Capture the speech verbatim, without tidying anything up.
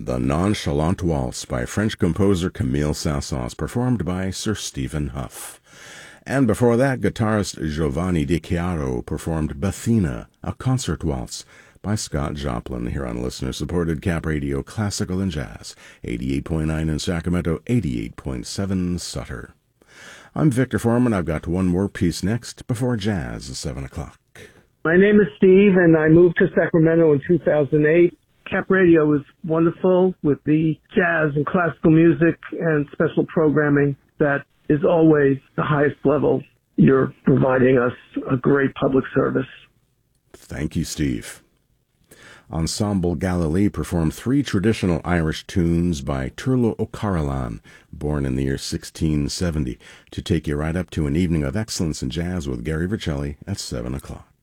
The Nonchalant Waltz by French composer Camille Saint-Saëns, performed by Sir Stephen Huff. And before that, guitarist Giovanni Di Chiaro performed Bethina, a concert waltz by Scott Joplin, here on listener-supported Cap Radio Classical and Jazz, eighty-eight point nine in Sacramento, eighty-eight point seven Sutter. I'm Victor Foreman. I've got one more piece next before jazz at seven o'clock. My name is Steve, and I moved to Sacramento in two thousand eight. Cap Radio is wonderful with the jazz and classical music and special programming that is always the highest level. You're providing us a great public service. Thank you, Steve. Ensemble Galilee performed three traditional Irish tunes by Turlo O'Carolan, born in the year sixteen seventy, to take you right up to an evening of excellence in jazz with Gary Vercelli at seven o'clock.